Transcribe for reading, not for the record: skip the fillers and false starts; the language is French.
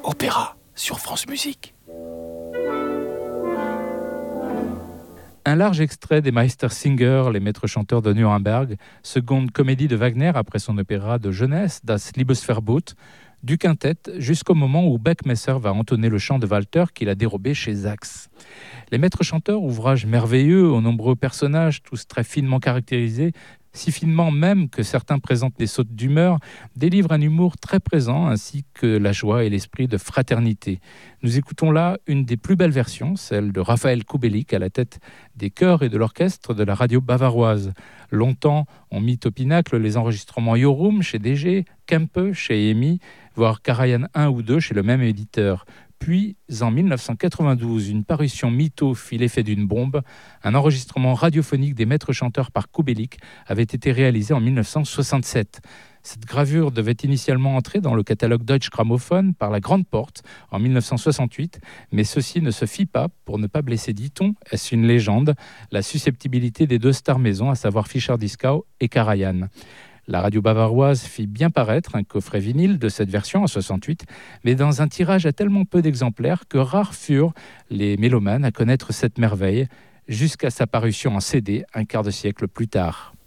Opéra sur France Musique. Un large extrait des Meistersinger, les maîtres chanteurs de Nuremberg, seconde comédie de Wagner après son opéra de jeunesse, Das Liebesverbot, du quintet jusqu'au moment où Beckmesser va entonner le chant de Walter qu'il a dérobé chez Sachs. Les maîtres chanteurs, ouvrage merveilleux aux nombreux personnages, tous très finement caractérisés, si finement même que certains présentent des sautes d'humeur, délivrent un humour très présent ainsi que la joie et l'esprit de fraternité. Nous écoutons là une des plus belles versions, celle de Raphaël Kubelik à la tête des chœurs et de l'orchestre de la radio bavaroise. Longtemps ont mis au pinacle les enregistrements Iorum chez DG, Kempe chez EMI, voire Karajan 1 ou 2 chez le même éditeur. Puis, en 1992, une parution mytho fit l'effet d'une bombe. Un enregistrement radiophonique des maîtres chanteurs par Kubelik avait été réalisé en 1967. Cette gravure devait initialement entrer dans le catalogue Deutsche Grammophon par la Grande Porte en 1968, mais ceci ne se fit pas pour ne pas blesser, dit-on, est-ce une légende, la susceptibilité des deux stars maison, à savoir Fischer-Dieskau et Karajan. La radio bavaroise fit bien paraître un coffret vinyle de cette version en 68, mais dans un tirage à tellement peu d'exemplaires que rares furent les mélomanes à connaître cette merveille, jusqu'à sa parution en CD un quart de siècle plus tard.